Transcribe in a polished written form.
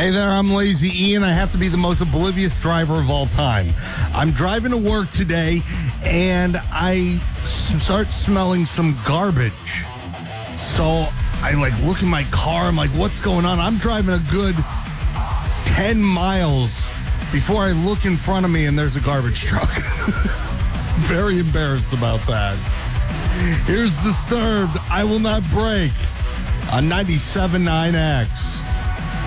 Hey there, I'm Lazy Ian. I have to be the most oblivious driver of all time. I'm driving to work today, and I start smelling some garbage. So I look in my car. I'm like, what's going on? I'm driving a good 10 miles before I look in front of me, and there's a garbage truck. Very embarrassed about that. Here's Disturbed, I Will Not Break on 97.9 X.